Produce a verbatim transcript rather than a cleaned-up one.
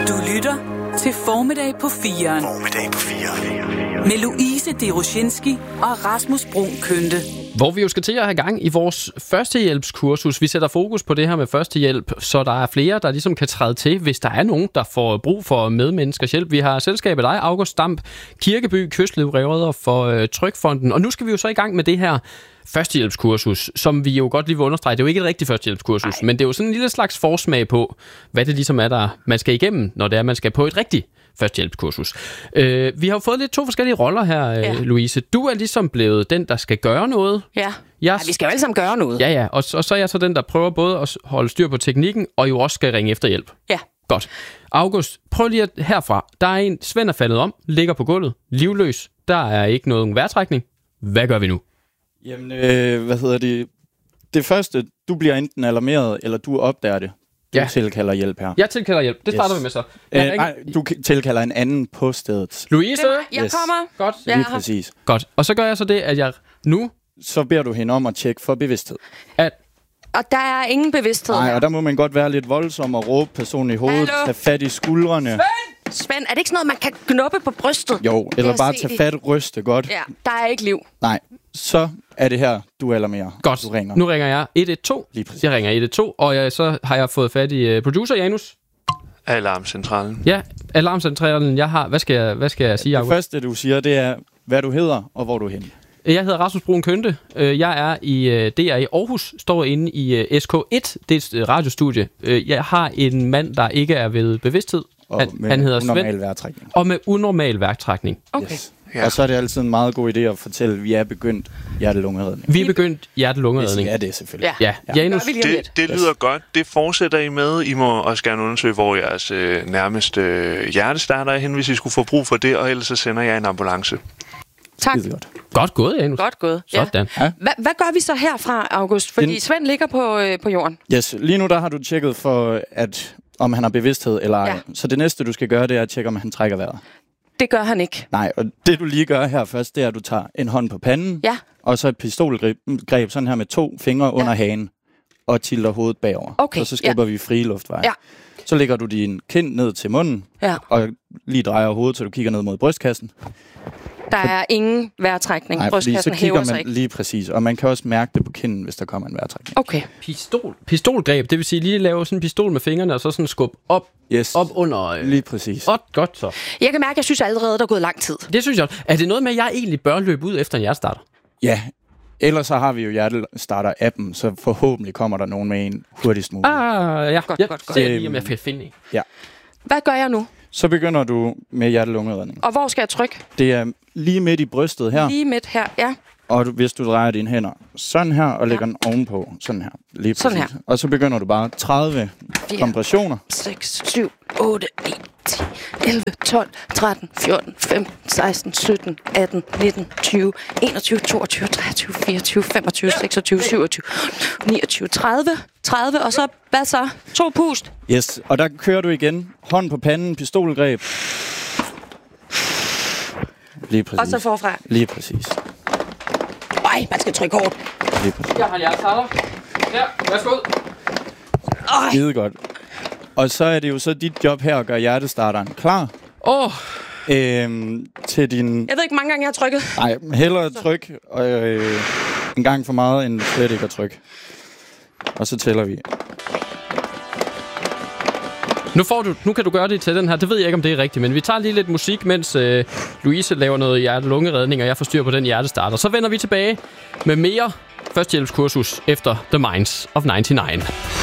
Du lytter til Formiddag på firen. Formiddag på firen. Med Louise Deroshinski og Rasmus Brun Kønte. Hvor vi jo skal til at have gang i vores førstehjælpskursus. Vi sætter fokus på det her med førstehjælp, så der er flere, der ligesom kan træde til, hvis der er nogen, der får brug for medmenneskers hjælp. Vi har selskabet dig, August Damp, Kirkeby, Kystlivreddere for øh, Trygfonden. Og nu skal vi jo så i gang med det her førstehjælpskursus, som vi jo godt lige vil understrege. Det er jo ikke et rigtigt førstehjælpskursus, Ej. men det er jo sådan en lille slags forsmag på, hvad det ligesom er, der man skal igennem, når det er, man skal på et rigtigt førstehjælpskursus. Øh, vi har jo fået lidt to forskellige roller her, ja. øh, Louise. Du er ligesom blevet den, der skal gøre noget. Ja, jeg... ja vi skal jo alle sammen gøre noget. Ja, ja, og, og så er jeg så den, der prøver både at holde styr på teknikken, og jo også skal ringe efter hjælp. Ja. Godt. August, prøv lige at herfra. Der er en, Svend er faldet om, ligger på gulvet, livløs. Der er ikke nogen vejrtrækning. Hvad gør vi nu? Jamen, øh, hvad hedder det? Det første, du bliver enten alarmeret, eller du opdager det. Du ja. tilkalder hjælp her. Jeg tilkalder hjælp. Det starter yes. vi med så. Øh, nej, du tilkalder en anden på stedet. Louise? Jeg yes. kommer. Godt. Lige præcis. Godt. Og så gør jeg så det, at jeg nu... Så beder du hende om at tjekke for bevidsthed. At... Og der er ingen bevidsthed. Nej, og der må man godt være lidt voldsom og råbe personen i hovedet, Hallo? tage fat i skuldrene. Svend! Svend, er det ikke sådan noget, man kan knuppe på brystet? Jo, eller bare tage fat og ryste godt. Ja, der er ikke liv. Nej, så er det her, du alarmerer. Godt, du ringer. Nu ringer jeg et et to. Lige præcis. Jeg ringer et et to, og jeg, så har jeg fået fat i uh, producer Janus. Alarmcentralen. Ja, alarmcentralen. Jeg har... Hvad skal jeg, hvad skal jeg sige, August? Det første, du siger, det er, hvad du hedder og hvor du er henne. Jeg hedder Rasmus Brun Kønte. Jeg er i D R i Aarhus, står inde i S K et, det er et radiostudie. Jeg har en mand, der ikke er ved bevidsthed. Og han, med han hedder unormal Svend. vejrtrækning. Og med unormal vejrtrækning. Okay. Yes. Ja. Og så er det altid en meget god idé at fortælle, at vi er begyndt hjerte-lungeredning. Vi er begyndt hjerte-lungeredning. Ja, det er selvfølgelig. Ja, ja. Janus, det, det lyder yes. godt. Det fortsætter I med. I må også gerne undersøge, hvor jeres øh, nærmeste øh, hjertestarter er hen, hvis I skulle få brug for det, og ellers så sender jeg en ambulance. Tak. Godt. Godt gået, Janus. Godt gået. Sådan. Ja. Hva, hvad gør vi så herfra, August? Fordi Den... Svend ligger på, øh, på jorden. Yes, lige nu der har du tjekket for, at om han har bevidsthed eller ej. Ja. Så det næste, du skal gøre, det er at tjekke, om han trækker vejret. Det gør han ikke. Nej, og det du lige gør her først, det er, at du tager en hånd på panden, Ja. og så et pistolgreb greb sådan her med to fingre under hagen, og tilter hovedet bagover. Okay, Og så skaber ja. vi frie luftveje. Ja. Så lægger du din kind ned til munden, Ja. og lige drejer hovedet, så du kigger ned mod brystkassen. Der er ingen vejrtrækning. Nej, fordi så Brystkassen kigger hæver sig man ikke. lige præcis, og man kan også mærke det på kinden, hvis der kommer en vejrtrækning. Okay. Pistol. Pistolgreb, det vil sige lige lave sådan en pistol med fingrene, og så sådan skub op, Yes, op under... Øh, lige præcis. Godt, godt så. Jeg kan mærke, at jeg synes allerede, der er gået lang tid. Det synes jeg. Er det noget med, at jeg egentlig bør løbe ud efter en hjertestarter? Ja, ellers så har vi jo hjertestarter-appen, så forhåbentlig kommer der nogen med en hurtigst muligt. Ah, ja. Godt, Jeg godt, godt. ser lige, om jeg kan finde en. Ja. Hvad gør jeg nu? Så begynder du med hjerte-lungeredning. Og hvor skal jeg trykke? Det er lige midt i brystet her, Lige midt her, ja. og du, hvis du drejer dine hænder sådan her, og lægger den ovenpå, sådan her, lige præcis. Sådan her. Og så begynder du bare tredive Fire. kompressioner. seks, syv, otte, ni, ti, elleve, tolv, tretten, fjorten, femten, seksten, sytten, atten, nitten, tyve, enogtyve, toogtyve, treogtyve, fireogtyve, femogtyve, seksogtyve, syvogtyve, niogtyve, tredive, tredive, og så, hvad så? To pust. Yes, og der kører du igen. Hånd på panden, pistolgreb. Lige præcis. Og så forfra. Lige præcis. Ej, man skal trykke hårdt. Lige præcis. Jeg har hjertestarter. Ja, værsgo. Skide godt. Og så er det jo så dit job her at gøre hjertestarteren klar. Åh. Oh. Øhm, til din... Jeg ved ikke, hvor mange gange jeg har trykket. Nej, hellere tryk øh, en gang for meget, end slet ikke at trykke. Og så tæller vi. Nu, får du, nu kan du gøre det til den her. Det ved jeg ikke, om det er rigtigt, men vi tager lige lidt musik, mens øh, Louise laver noget hjerte-lungeredning, og jeg får styr på den hjertestarter. Så vender vi tilbage med mere førstehjælpskursus efter The Minds of nioghalvfems.